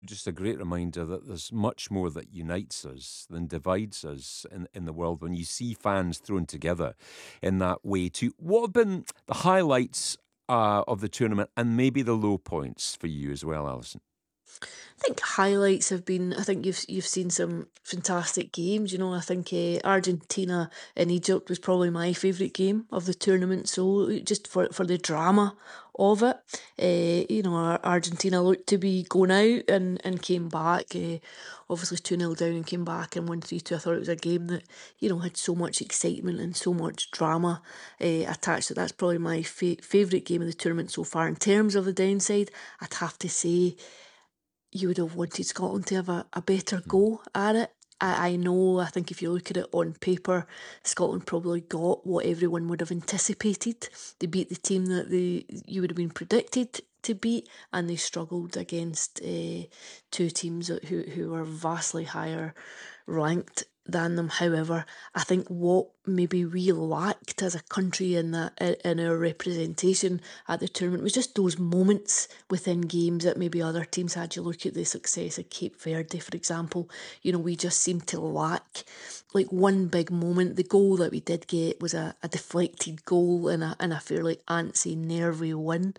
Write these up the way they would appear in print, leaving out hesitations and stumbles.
Just a great reminder that there's much more that unites us than divides us in the world when you see fans thrown together in that way too. What have been the highlights of the tournament and maybe the low points for you as well, Alison? I think highlights have been. I think you've seen some fantastic games. I think Argentina and Egypt was probably my favourite game of the tournament. So just for the drama of it, Argentina looked to be going out and came back. Obviously 2-0 down and came back and won 3-2. I thought it was a game that had so much excitement and so much drama attached to it. That's probably my favourite game of the tournament so far. In terms of the downside, I'd have to say you would have wanted Scotland to have a better go at it. I know, I think if you look at it on paper, Scotland probably got what everyone would have anticipated. They beat the team that you would have been predicted to beat, and they struggled against two teams who were vastly higher ranked than them. However, I think what maybe we lacked as a country in our representation at the tournament was just those moments within games that maybe other teams had. You look at the success of Cape Verde, for example. We just seemed to lack like one big moment. The goal that we did get was a deflected goal and a fairly antsy, nervy win.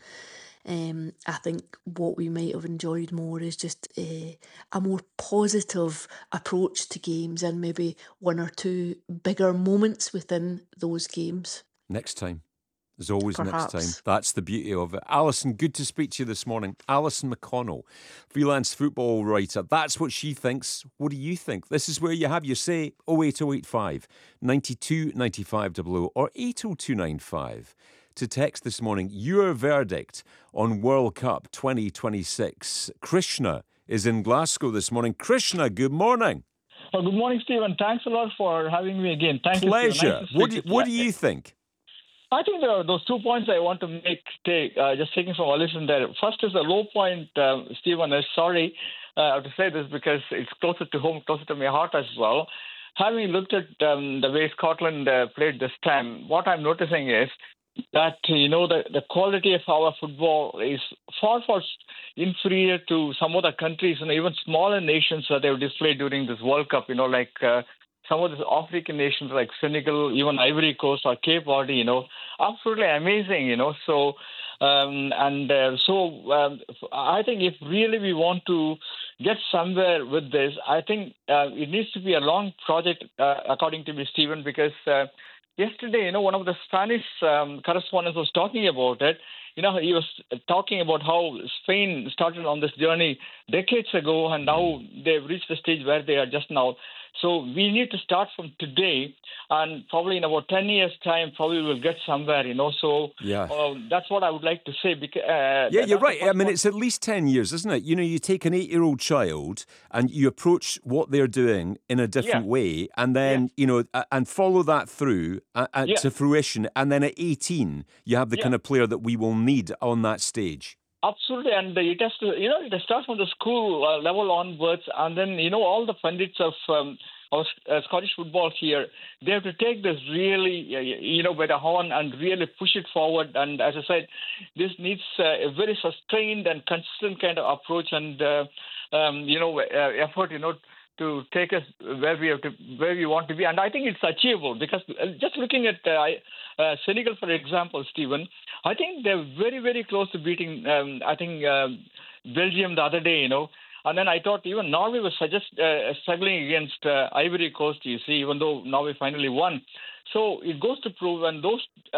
I think what we might have enjoyed more is just a more positive approach to games and maybe one or two bigger moments within those games, Next time. There's always next time. perhaps. That's the beauty of it. Alison, good to speak to you this morning. Alison McConnell, freelance football writer. That's what she thinks. What do you think? This is where you have your say. 08085 92 95 00 or 80295 to text this morning your verdict on World Cup 2026. Krishna is in Glasgow this morning. Krishna, good morning. Well, good morning, Stephen. Thanks a lot for having me again. Thank you, Stephen. Nice Pleasure. to What speak do, with you. what do you think? I think there are those 2 points I want to just taking from Alison there. First is the low point, Stephen. Sorry, I have to say this because it's closer to home, closer to my heart as well. Having looked at the way Scotland played this time, what I'm noticing is that the quality of our football is far inferior to some other countries and even smaller nations that they've displayed during this World Cup. Like some of the African nations like Senegal, even Ivory Coast or Cape Verde. Absolutely amazing. I think if really we want to get somewhere with this, I think it needs to be a long project, according to me, Stephen, because. Yesterday, one of the Spanish correspondents was talking about it. He was talking about how Spain started on this journey decades ago, and now they've reached the stage where they are just now. So we need to start from today, and probably in about 10 years' time, probably we'll get somewhere. So Yeah. that's what I would like to say. Because Yeah, you're that's the right. I first mean, one. it's at least 10 years, isn't it? You take an 8-year-old child and you approach what they're doing in a Yeah, different way and yeah, then, and follow that through yeah, to fruition. And then at 18, you have the yeah. kind of player that we will need on that stage. Absolutely, and it has to, it starts from the school level onwards, and then all the pundits of Scottish football here, they have to take this really, by the horn and really push it forward. And as I said, this needs a very sustained and consistent kind of approach and effort, to take us where we want to be. And I think it's achievable because just looking at Senegal, for example, Stephen, I think they're very, very close to beating, Belgium the other day, And then I thought even Norway was struggling against Ivory Coast, you see, even though Norway finally won. So it goes to prove, and those